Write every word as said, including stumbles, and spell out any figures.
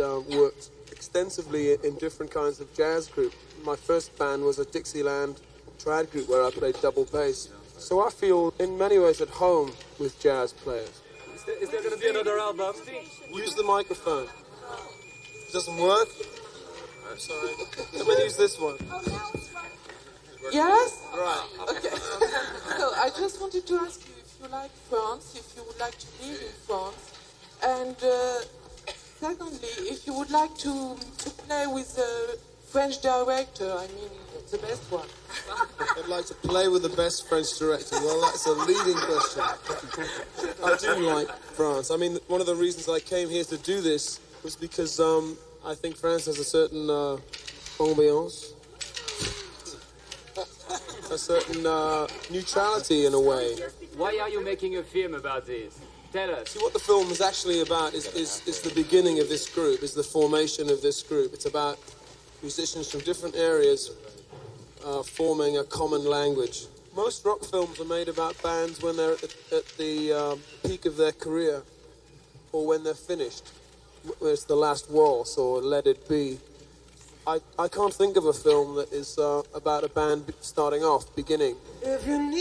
uh, worked extensively in different kinds of jazz groups. My first band was a Dixieland trad group where I played double bass. So I feel in many ways at home with jazz players. Is there, is there going to be another album? Use the microphone. It doesn't work? I'm sorry. I'm going to use this one. Yes? Right. Okay. So I just wanted to ask you if you like France, if you would like to live in France, and uh, secondly, if you would like to, to play with a French director, I mean, the best one. I'd like to play with the best French director. Well, that's a leading question. I do like France. I mean, one of the reasons I came here to do this was because um, I think France has a certain uh, ambiance, a certain uh, neutrality in a way. Why are you making a film about this? Tell us. See, what the film is actually about is, is, is the beginning of this group, is the formation of this group. It's about musicians from different areas uh, forming a common language. Most rock films are made about bands when they're at the, at the um, peak of their career, or when they're finished, where it's The Last Waltz or Let It Be. I, I can't think of a film that is uh, about a band starting off, beginning. If you need